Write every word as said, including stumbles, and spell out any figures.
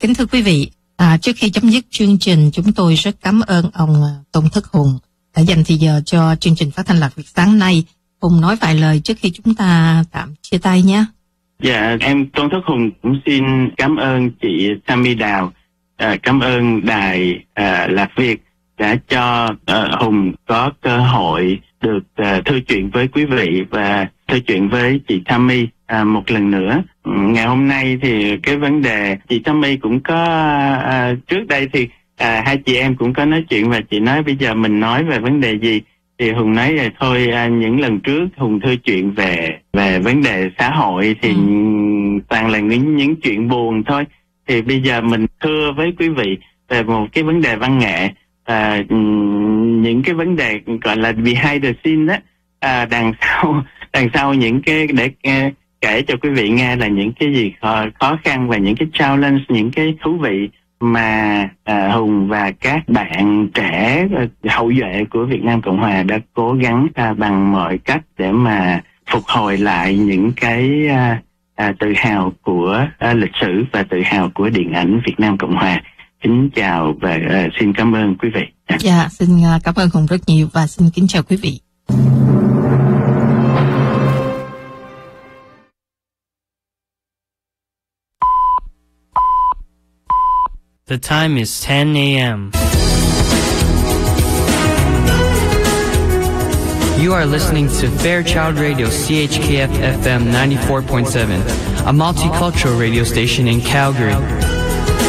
Kính thưa quý vị, à, trước khi chấm dứt chương trình, chúng tôi rất cảm ơn ông Tôn Thất Hùng đã dành thời giờ cho chương trình phát thanh Lạc Việt sáng nay. Hùng nói vài lời trước khi chúng ta tạm chia tay nhé. Dạ, em Tôn Thất Hùng cũng xin cảm ơn chị Tammy Đào, à, cảm ơn đài à, Lạc Việt đã cho à, Hùng có cơ hội được à, thư chuyện với quý vị và thư chuyện với chị Tammy à, một lần nữa. Ngày hôm nay thì cái vấn đề chị Tammy cũng có à, trước đây thì à, hai chị em cũng có nói chuyện và chị nói bây giờ mình nói về vấn đề gì, thì Hùng nói là thôi à, những lần trước Hùng thư chuyện về về vấn đề xã hội thì ừ. toàn là những những chuyện buồn thôi, thì bây giờ mình thưa với quý vị về một cái vấn đề văn nghệ, à, những cái vấn đề gọi là behind the scene đó, à, đằng sau đằng sau những cái để uh, kể cho quý vị nghe là những cái gì khó, khó khăn và những cái challenge, những cái thú vị mà uh, Hùng và các bạn trẻ uh, hậu duệ của Việt Nam Cộng Hòa đã cố gắng uh, bằng mọi cách để mà phục hồi lại những cái uh, uh, tự hào của uh, lịch sử và tự hào của điện ảnh Việt Nam Cộng Hòa. Kính chào và uh, xin cảm ơn quý vị. Dạ, yeah, xin uh, cảm ơn Hùng rất nhiều và xin kính chào quý vị. The time is ten a.m. You are listening to Fairchild Radio C H K F F M ninety-four point seven, a multicultural radio station in Calgary.